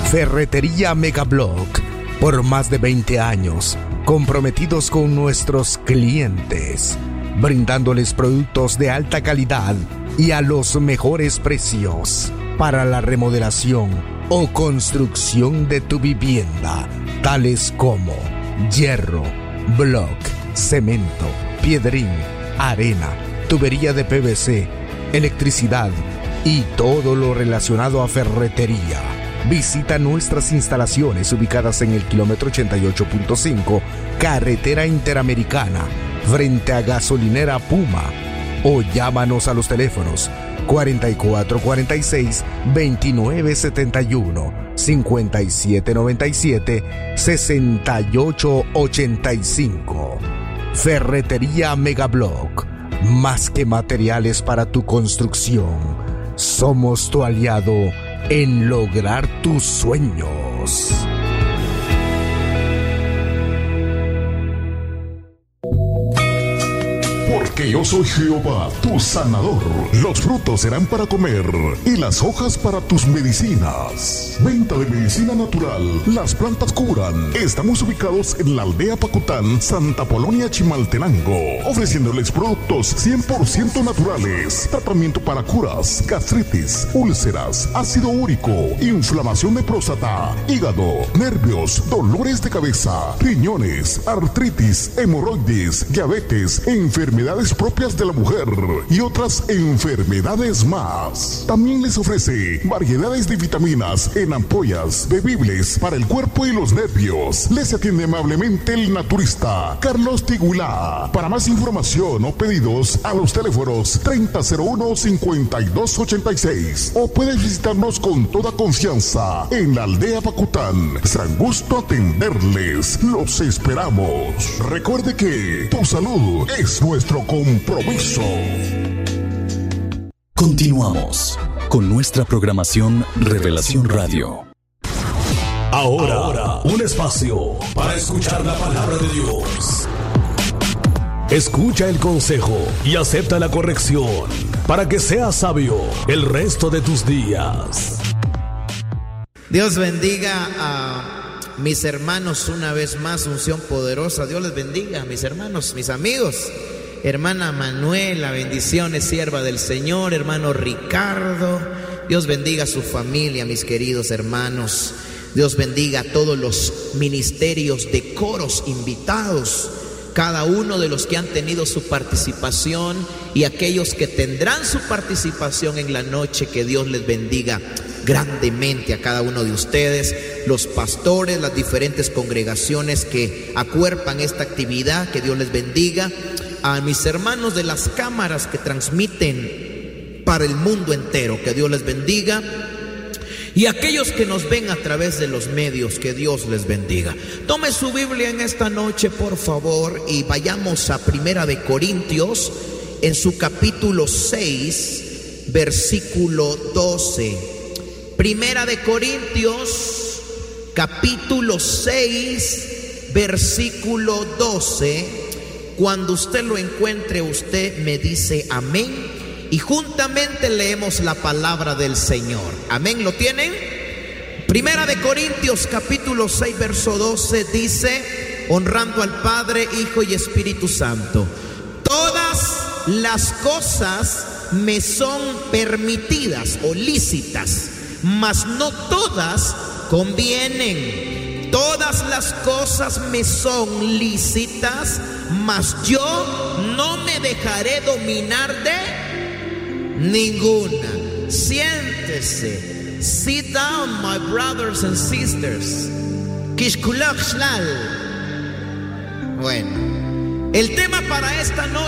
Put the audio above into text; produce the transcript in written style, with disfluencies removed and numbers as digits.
Ferretería Megablock, por más de 20 años, comprometidos con nuestros clientes, brindándoles productos de alta calidad y a los mejores precios para la remodelación o construcción de tu vivienda, tales como hierro, block, cemento, piedrín, arena, tubería de PVC, electricidad y todo lo relacionado a ferretería. Visita nuestras instalaciones ubicadas en el kilómetro 88.5, Carretera Interamericana, frente a Gasolinera Puma, o llámanos a los teléfonos 4446-2971, 5797-6885. Ferretería Megablock, más que materiales para tu construcción, somos tu aliado en lograr tus sueños. Porque yo soy Jehová, tu sanador. Los frutos serán para comer y las hojas para tus medicinas. Venta de medicina natural. Las plantas curan. Estamos ubicados en la aldea Pacután, Santa Polonia, Chimaltenango, ofreciéndoles productos 100% naturales. Tratamiento para curas, gastritis, úlceras, ácido úrico, inflamación de próstata, hígado, nervios, dolores de cabeza, riñones, artritis, hemorroides, diabetes, enfermedades propias de la mujer y otras enfermedades más. También les ofrece variedades de vitaminas en ampollas, bebibles para el cuerpo y los nervios. Les atiende amablemente el naturista Carlos Tigulá. Para más información o pedidos, a los teléfonos 3001-5286 o puedes visitarnos con toda confianza en la aldea Pacután. Será un gusto atenderles. Los esperamos. Recuerde que tu salud es nuestro compromiso. Continuamos con nuestra programación Revelación Radio. Ahora, un espacio para escuchar la palabra de Dios. Escucha el consejo y acepta la corrección para que seas sabio el resto de tus días. Dios bendiga a mis hermanos una vez más, unción poderosa. Dios les bendiga, mis hermanos, mis amigos. Hermana Manuela, bendiciones, sierva del Señor. Hermano Ricardo, Dios bendiga a su familia, mis queridos hermanos. Dios bendiga a todos los ministerios de coros invitados, cada uno de los que han tenido su participación y aquellos que tendrán su participación en la noche. Que Dios les bendiga grandemente a cada uno de ustedes, los pastores, las diferentes congregaciones que acuerpan esta actividad. Que Dios les bendiga. A mis hermanos de las cámaras que transmiten para el mundo entero, que Dios les bendiga. Y aquellos que nos ven a través de los medios, que Dios les bendiga. Tome su Biblia en esta noche, por favor, y vayamos a Primera de Corintios, en su capítulo 6, versículo 12. Primera de Corintios, capítulo 6, versículo 12. Cuando usted lo encuentre, usted me dice amén y juntamente leemos la palabra del Señor. Amén, ¿lo tienen? Primera de Corintios capítulo 6 verso 12 dice, honrando al Padre, Hijo y Espíritu Santo: todas las cosas me son permitidas o lícitas, mas no todas convienen. Todas las cosas me son lícitas, mas yo no me dejaré dominar de ninguna. Siéntese. Sit down, my brothers and sisters. Kishkulak shlal. Bueno, el tema para esta noche